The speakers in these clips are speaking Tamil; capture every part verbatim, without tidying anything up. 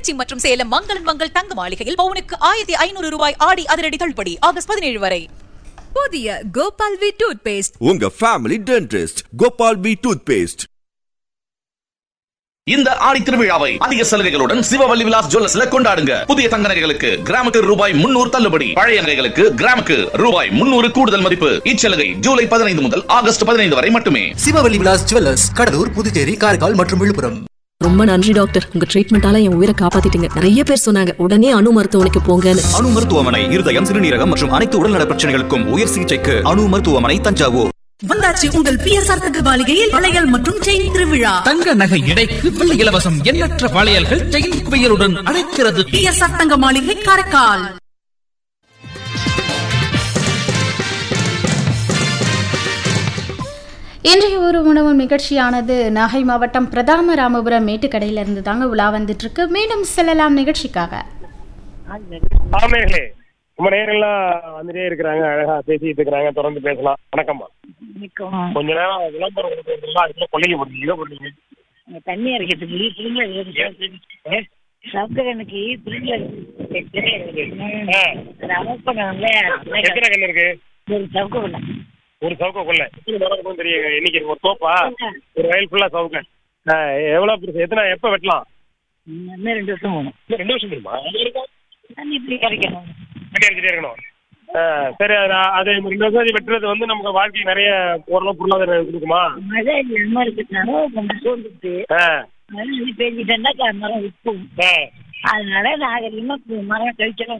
திருச்சி மற்றும் சேலம் மங்களன் மங்கள் தங்க மாளிகையில் பவுனுக்கு ஆயிரத்தி ஐநூறு ரூபாய் ஆடி அதிரடி தள்ளுபடி ஆகஸ்ட் பதினேழு வரை. புதிய கோபால் வி டூத் பேஸ்ட், உங்க family dentist Gopal we tooth paste. இந்த ஆடி திருவிழாவை அதிக சலுகைகளுடன் சிவவல்லி விலாஸ் ஜுவல்லர்ஸ்ல கொண்டாடுங்க. புதிய தங்க நகைகளுக்கு கிராமுக்கு ரூபாய் முன்னூறு தள்ளுபடி, பழைய நகைகளுக்கு கிராமுக்கு ரூபாய் முன்னூறு கூடுதல் மதிப்பு. இச்சலுகை ஜூலை பதினைந்து முதல் ஆகஸ்ட் பதினைந்து வரை மட்டுமே. சிவவல்லி விலாஸ் ஜுவல்லர்ஸ், கடலூர், புதுச்சேரி, காரைக்கால் மற்றும் விழுப்புரம். ரொம்ப நன்றி டாக்டர், உங்க ட்ரீட்மெண்டால என் உயிரை காப்பாத்திட்டீங்க. நிறைய பேர் சொன்னாங்க உடனே அணு மருத்துவமனைக்கு போங்கன்னு. அணு மருத்துவமனை இருதயம், சிறுநீரகம் மற்றும் அனைத்து உடல்நல பிரச்சனைகளுக்கும் உயர் சிகிச்சைக்கு அணு மருத்துவமனை, தஞ்சாவூர். வந்தாச்சு உங்கள் பிஎஸ்ஆர் தங்க மாளிகையில் வளையல் மற்றும் செயின் திருவிழா. தங்க நகை எடைக்கு வெள்ளி இலவசம். எண்ணற்ற வளையல்கள் செயின் குவியலுடன் அழைக்கிறது. பிஎஸ்ஆர் தங்க மாளிகை, காரைக்கால். இன்றைய ஒரு உணவு நிகழ்ச்சியானது நாகை மாவட்டம் பிரதாம ராமபுரம் மேட்டுக்கடையிலிருந்து தாங்க உலா வந்துட்டு இருக்கு. மீண்டும் செல்லலாம் நிகழ்ச்சிக்காக. ரொம்ப நேரம்லாம் வந்துட்டே இருக்கிறாங்க, அழகா பேசிட்டு இருக்கிறாங்க. தொடர்ந்து பேசலாம். வணக்கம்மா. கொஞ்ச நேரம் விளம்பரம் அதுக்குள்ள கொள்ளைய போடுறீங்க போடுறீங்க தண்ணி அரைக்கிறதுக்கு சவுக்கனுக்கு எத்தனை கண்ணு இருக்கு? ஒரு சவுக்க கொள்ள ஒரு சவுக்க கொள்ள தெரியும். இன்னைக்கு ஒரு தோப்பா, ஒரு வயல் ஃபுல்லா சவுக்க. எவ்வளவு பெருசு? எத்தனை எப்ப வெட்டலாம்? இன்னும் ரெண்டு வருஷம் போகணும். ரெண்டு வருஷம் தெரியுமா? தண்ணி இப்படி கிடைக்கணும், வெட்டி அடிச்சுட்டே இருக்கணும். சரி, அது ரெண்டு வருஷம் வெட்டுறது வந்து நமக்கு வாழ்க்கை நிறைய ஓரளவு பொருளாதாரம் கொடுக்குமா? மழை இல்லாம இருக்கிறதுனால கொஞ்சம் சோர்ந்துட்டு பேஞ்சிட்டா மரம் விற்கும். அதனால நாகரிகமா மரம் கழிச்சலாம்.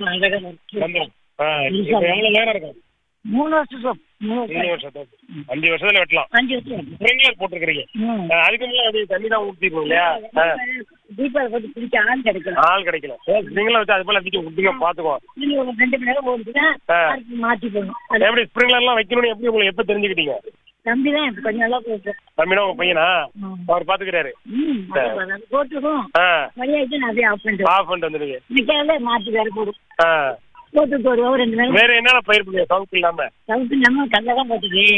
எவ்வளவு நேரம் இருக்கும்? மூணு வருஷம் மூணு வருஷம் அஞ்சு வருஷத்துல வெட்டலாம். அஞ்சு வருஷம் ஸ்ப்ரிங்க்லர் போட்டுருக்கீங்க. அதுக்கு முன்னாடி தண்ணி தான் ஊற்றிருக்கோம் இல்லையா? தீபாவளி போட்டு பிடிச்ச ஆள் கிடைக்கல ஆள் கிடைக்கல. ஸ்ப்ரிங்க்லர் வச்சு அது போல அடிச்சு விட்டுங்க, பாத்துக்கோ. ரெண்டு மணி நேரம் போட்டுன்னா மாற்றி போகணும். எப்படி ஸ்ப்ரிங்க்லர் எல்லாம் வைக்கணும்னு எப்படி உங்களுக்கு எப்ப தெரிஞ்சுக்கிட்டீங்க? தம்பி தான் இப்ப கொஞ்சம் நல்லா போட்டு. தம்பினா உங்க பையனா? அவர் பாத்துக்கிறாரு. போட்டுக்கும் மணியாயிட்டு நான் அப்படியே ஆஃப் பண்ணிட்டு ஆஃப் பண்ணிட்டு வந்துடுங்க. இன்னைக்கால மாற்றி வேற போடும். போட்டு போடுவோம் ரெண்டு நேரம். வேற என்னென்ன பயிர் பண்ணுங்க சவுக்கு இல்லாம? சவுக்கு இல்லாம கடலை தான் போட்டுக்கு.